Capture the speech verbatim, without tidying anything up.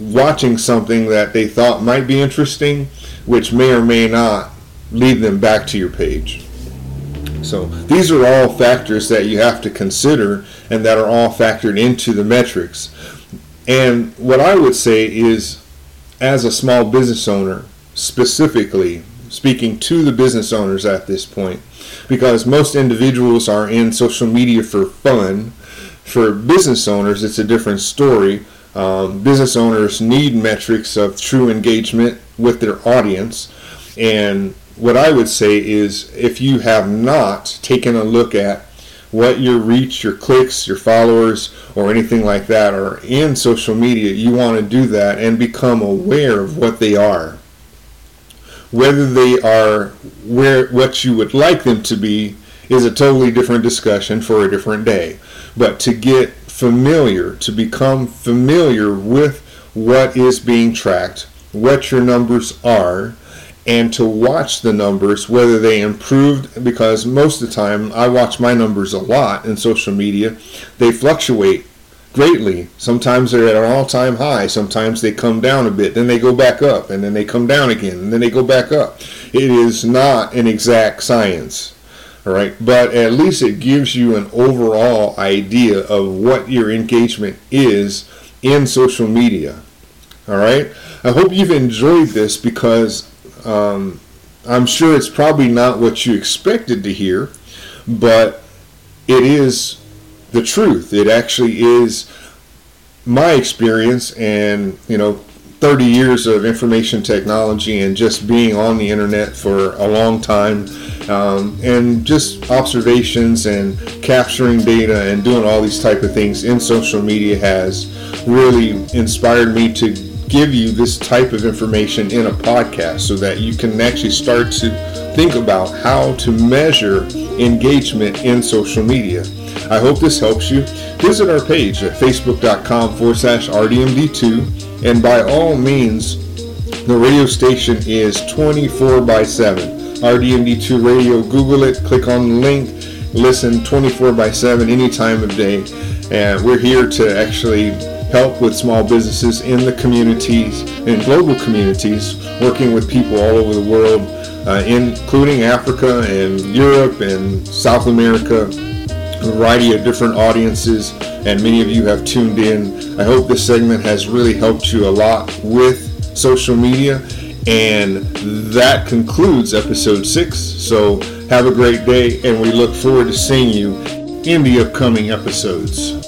watching something that they thought might be interesting, which may or may not lead them back to your page. So these are all factors that you have to consider and that are all factored into the metrics. And what I would say is, as a small business owner, specifically speaking to the business owners at this point, because most individuals are in social media for fun. For business owners, it's a different story. Um, business owners need metrics of true engagement with their audience. And what I would say is, if you have not taken a look at what your reach, your clicks, your followers, or anything like that are in social media, you want to do that and become aware of what they are. Whether they are where what you would like them to be is a totally different discussion for a different day. But to get familiar, to become familiar with what is being tracked, what your numbers are, and to watch the numbers, whether they improved, because most of the time I watch my numbers a lot in social media. They fluctuate greatly. Sometimes they're at an all-time high, sometimes they come down a bit, then they go back up, and then they come down again, and then they go back up. It is not an exact science, all right? But at least it gives you an overall idea of what your engagement is in social media, all right? I hope you've enjoyed this, because um, I'm sure it's probably not what you expected to hear, but it is the truth. It actually is my experience, and you know, thirty years of information technology and just being on the internet for a long time, um, and just observations and capturing data and doing all these type of things in social media has really inspired me to give you this type of information in a podcast, so that you can actually start to think about how to measure engagement in social media. I hope this helps you. Visit our page at facebook.com forward slash RDMD2, and by all means, the radio station is twenty-four by seven. R D M D two Radio, Google it, click on the link, listen twenty-four by seven any time of day. And we're here to actually help with small businesses in the communities, in global communities, working with people all over the world, uh, including Africa and Europe and South America. A variety of different audiences, and many of you have tuned in. I hope this segment has really helped you a lot with social media, and that concludes episode six. So have a great day, and we look forward to seeing you in the upcoming episodes.